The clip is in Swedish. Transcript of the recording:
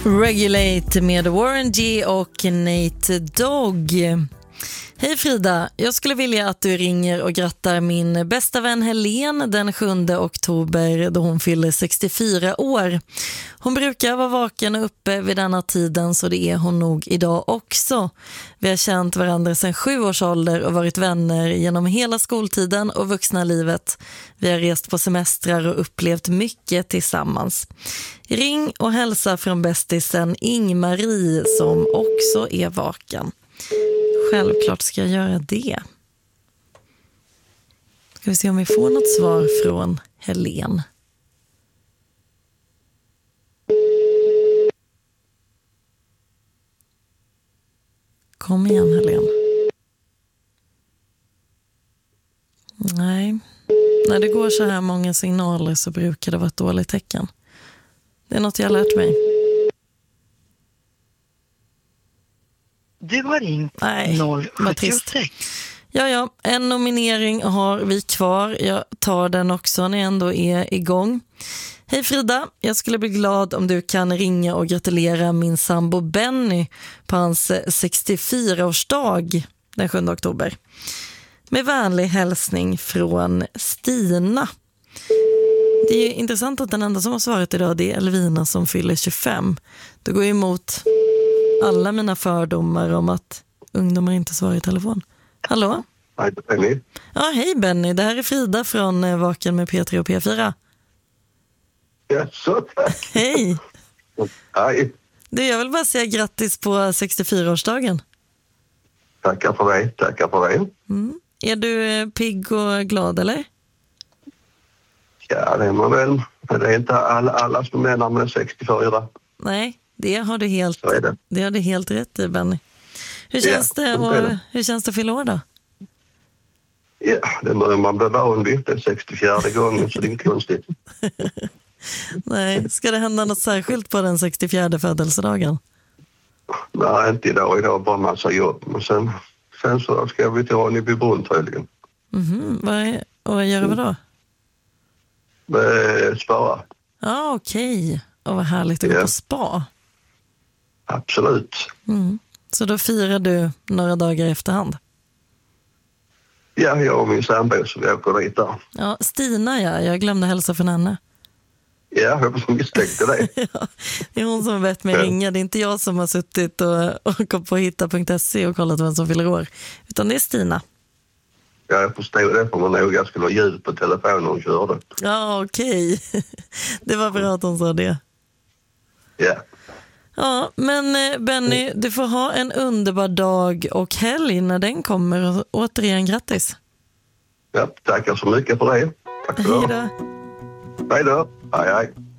Regulate med Warren G och Nate Dogg. Hej Frida, jag skulle vilja att du ringer och grattar min bästa vän Helen den 7 oktober då hon fyller 64 år. Hon brukar vara vaken och uppe vid denna tiden, så det är hon nog idag också. Vi har känt varandra sedan 7 års ålder och varit vänner genom hela skoltiden och vuxna livet. Vi har rest på semestrar och upplevt mycket tillsammans. Ring och hälsa från bästisen Ingmarie som också är vaken. Självklart ska jag göra det. Ska vi se om vi får något svar från Helen. Kom igen Helen. Nej. När det går så här många signaler så brukar det vara ett dåligt tecken. Det är något jag har lärt mig. Du har ringt. Nej, vad trist. Ja, en nominering har vi kvar. Jag tar den också när jag ändå är igång. Hej Frida, jag skulle bli glad om du kan ringa och gratulera min sambo Benny på hans 64-årsdag den 7 oktober. Med vänlig hälsning från Stina. Det är intressant att den enda som har svarat idag det är Elvina som fyller 25. Det går emot alla mina fördomar om att ungdomar inte svarar i telefon. Hallå? Hej Benny. Ja, hej Benny. Det här är Frida från Vaken med P3 och P4. Ja, så tack. Hej. Hej. Du, jag vill bara säga grattis på 64-årsdagen. Tackar för dig. Är du pigg och glad eller? Ja, det är man väl. Det är inte alla som menar med 64. Nej, det har du helt, Så är det. Det har du helt rätt i, Benny. Hur känns det att fylla år då? Ja, det börjar man bli van vid. Det är 64 gången så det är inte konstigt. Nej, ska det hända något särskilt på den 64 födelsedagen? Nej, inte idag. Idag är bara massa jobb. Men sen så ska vi till Ronneby-Brunn tydligen. Vad gör du då? Spara. Ja, okej. Och vad härligt att gå på spa. Absolut. Så då firar du några dagar i efterhand? Ja, jag och min sambo så vi åker dit där. Ja, Stina, jag glömde hälsa från henne. Ja, jag misstänkte det. Ja, det är hon som har bett mig ringa. Det är inte jag som har suttit och gått på hitta.se och kollat vem som fyller år. Utan det är Stina. Ja, jag förstod det för man nog jag skulle ha ljud på telefonen och körde. Ja, okej. Det var bra att hon sa det. Ja. Ja, men Benny, du får ha en underbar dag och helg när den kommer. Och återigen, grattis. Ja, tackar så mycket för det. Tack för det. Hej då. Hej då. Hej.